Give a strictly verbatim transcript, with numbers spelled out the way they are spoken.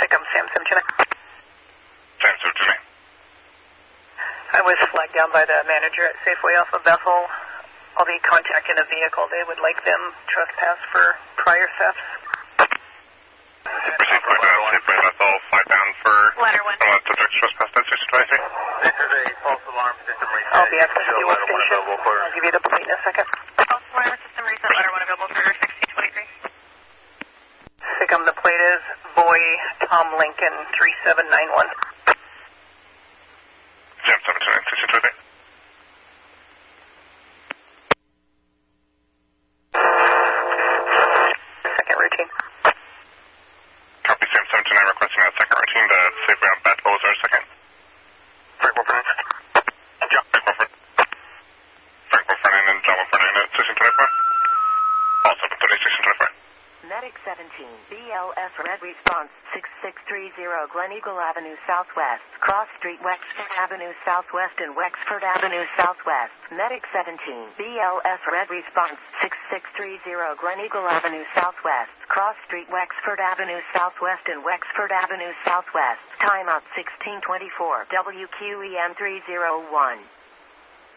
SICM Sam seven two nine. Sam seven two nine. I was flagged down by the manager at Safeway off of Bethel. I'll be contacting a vehicle. They would like them trespass for prior thefts. Proceed flag down, Safeway Bethel, flag down for Ladder one. uh, subject trespass at six twenty-three. This is a false alarm system reset. I'll be at the fuel station. I'll give you the plate in a second. False alarm system reset, ladder one available for sixteen twenty-three. SICM, the plate is Boy Tom Lincoln three seven nine one. Sam seven two nine, sixteen twenty-three. Second routine. Copy, Sam seven two nine, requesting a second routine to Safeway on Bethel. Is there a second? Frank Wolford. Yeah, Frank Wolford. Frank Wolford and John Wolford at sixteen twenty-four. All seven thirty, sixteen twenty-four. Medic seventeen, B L S Red Response six six three zero Glen Eagle Avenue Southwest, Cross Street, Wexford Avenue Southwest and Wexford Avenue Southwest. Medic seventeen, B L S Red Response six six three zero Glen Eagle Avenue Southwest, Cross Street, Wexford Avenue Southwest and Wexford Avenue Southwest. Timeout sixteen twenty-four, W Q E M three zero one.